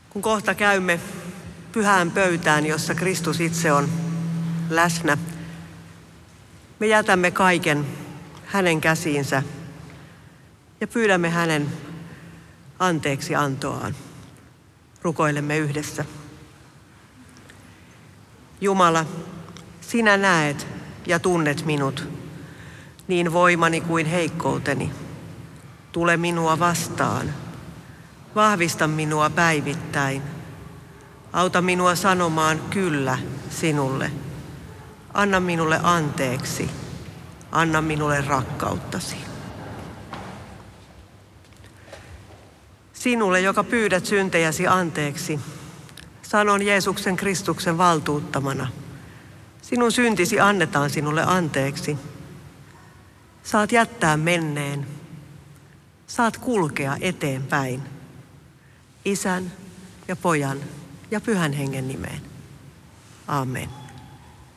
Kun kohta käymme pyhään pöytään, jossa Kristus itse on läsnä, me jätämme kaiken hänen käsiinsä ja pyydämme hänen anteeksi antoaan. Rukoilemme yhdessä. Jumala, sinä näet ja tunnet minut, niin voimani kuin heikkouteni. Tule minua vastaan. Vahvista minua päivittäin. Auta minua sanomaan kyllä sinulle. Anna minulle anteeksi. Anna minulle rakkauttasi. Sinulle, joka pyydät syntejäsi anteeksi, sanon Jeesuksen Kristuksen valtuuttamana. Sinun syntisi annetaan sinulle anteeksi. Saat jättää menneen. Saat kulkea eteenpäin. Isän ja Pojan ja Pyhän Hengen nimeen. Aamen.